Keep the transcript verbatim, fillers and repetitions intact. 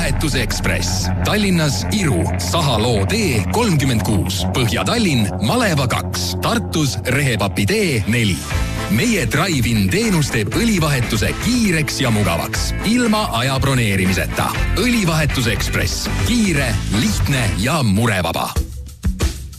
õlivahetuse Ekspress. Tallinnas Iru, Sahaloo tee kolmkümmend kuus, Põhja-Tallinn, Maleva kaks, Tartus Rehepapi tee neli. Meie Drive-in teenus teeb õlivahetuse kiireks ja mugavaks, ilma aja broneerimiseta. Õlivahetuse Ekspress. Kiire, lihtne ja murevaba.